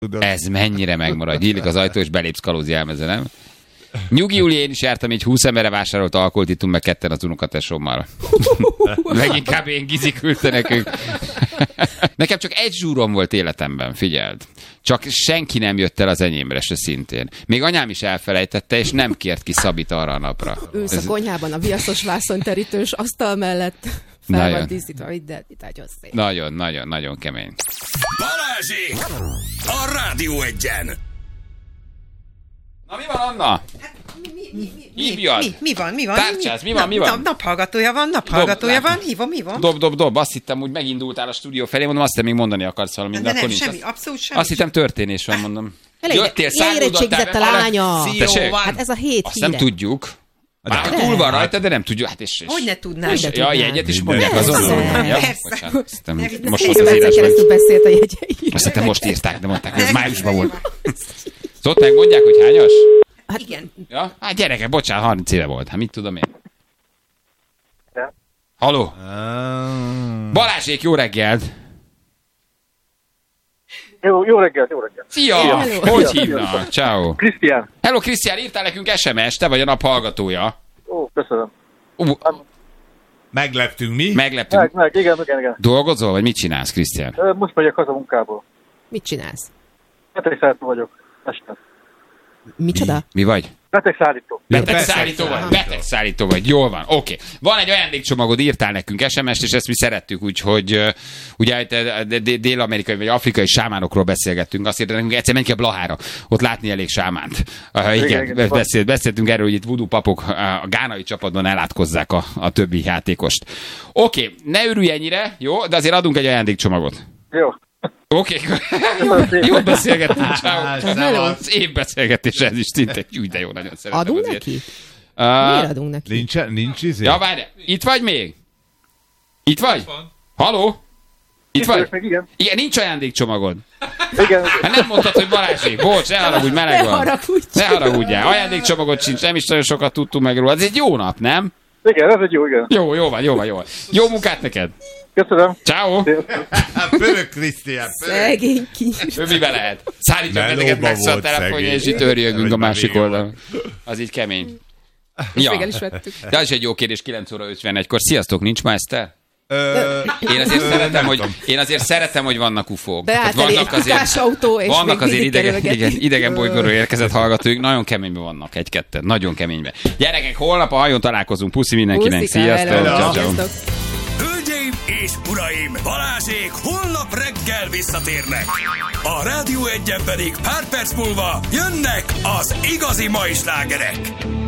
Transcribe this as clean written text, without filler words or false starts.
Ez mennyire megmarad. Nyílik az ajtó, és belépsz kalózi elmeze, nem? Nyugi Júli, én is jártam, így 20 emberre vásárolt alkoholt, ittunk meg ketten az unokatesommal. Leginkább én Gizi küldte nekünk. Nekem csak egy zsúrom volt életemben, figyeld. Csak senki nem jött el az enyémre se szintén. Még anyám is elfelejtette, és nem kért ki Szabit arra a napra. Ősz a konyhában a viaszos vászonterítős asztal mellett fel van díszítva, de itt nagyon szép. Nagyon kemény. Balázsék! A Rádió Egyen! Na mi van, Anna? Mi van? Tárcsáz, mi van? Naphallgatója van, hívom, mi van? Dob. Azt hittem, úgy megindultál a stúdió felé, mondom, azt még mondani akarsz valamit, de akkor nincs. Semmi, abszolút semmi. Azt hittem, történés van, mondom. Jöttél, érettségizett a lánya. Hát ez a hét azt nem tudjuk. Már túl van rajta, de nem tudjuk. Hát hogy ne tudnám? Ja, jegyet is mondják azonnal. Persze. Most volt az írás, keresztül beszélt a jegyeit. azt hittem most írták, de mondták, hogy ez májusban volt. Szóval megmondják, hogy hányas? Hát igen. Ja? Hát gyerekek, bocsánat, 30 éve volt. Hát mit tudom én? Halló? Balázsék, jó reggelt! Jó reggelt. Szia! Hogy hívnak? Ciao. Krisztián. Hello, Krisztián, írtál nekünk SMS-t, te vagy a nap hallgatója. Ó, köszönöm. Megleptünk mi? Megleptünk. Meg, igen. Dolgozol, vagy mit csinálsz, Krisztián? Most megyek haza munkából. Mit csinálsz? Betegszállító vagyok. Este. Micsoda? Mi vagy? Betegszállító. Betegszállító vagy, jól van, oké. Van egy ajándékcsomagod, írtál nekünk SMS-t, és ezt mi szerettük, úgyhogy ugye dél-amerikai vagy afrikai sámánokról beszélgettünk, azt írta nekünk, egyszer menj ki a Blahára, ott látni elég sámánt. Igen, beszéltünk erről, hogy itt voodoo papok a gánai csapatban elátkozzák a többi játékost. Oké, ne örülj ennyire, jó, de azért adunk egy ajándékcsomagot. Jó. Oké, jó beszélgettünk, ciao. Szép beszélgetés ez is, szinte, de jó, nagyon szeretem. Adunk azért. neki? Miért adunk neki? Nincs izé? Ja, várj, itt vagy még? Itt vagy? Haló? Itt vagy? Igen, nincs ajándékcsomagod. Igen. Hát nem mondtad, hogy Balázsék. Bocs, ne haragudj, meleg van. Ne haragudjál. Ajándékcsomagod sincs, nem is nagyon sokat tudtunk meg róla. Ez egy jó nap, nem? Igen, ez egy jó, igen. Jó van. Jó munkát neked. Köszönöm. Ciao. Pörög, Krisztián, Szegény kis. Ő mivel lehet? Szállítjuk benneket megszól a telefonja, és itt örjögünk a másik oldalon. Az így kemény. Ja. De az is egy jó kérdés, 9 óra 51-kor. Sziasztok, nincs ma Eszter? Én azért szeretem, hogy vannak ufók. Vannak azért idegen bolygóról érkezett hallgatók, nagyon keményben vannak, egy-ketten, nagyon keményben. Gyerekek, holnap a hajón találkozunk, puszi mindenkinek, sziasztok! Hölgyeim és uraim, Balázsék holnap reggel visszatérnek. A Rádió Egyen pedig pár perc múlva jönnek az igazi mai slágerek.